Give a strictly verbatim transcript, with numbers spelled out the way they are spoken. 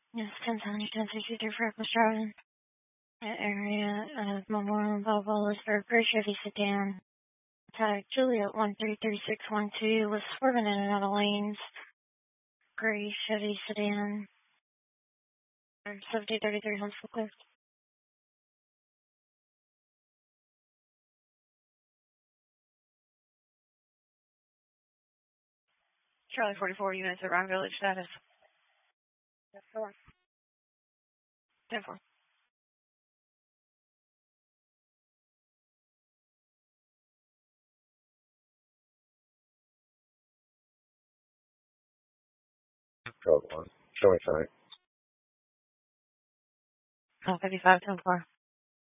Yes, ten seventy, ten sixty-three Freckles driving. That area of Memorial Balboa for a gray Chevy sedan. Tag Juliet one three three six one two was swerving in and out of lanes. Gray Chevy sedan. seventy thirty-three Huntsville Cliff. Charlie forty-four units at Rock Village status. ten four. ten four. Code one. Show me tonight. Oh, fifty-five, ten four.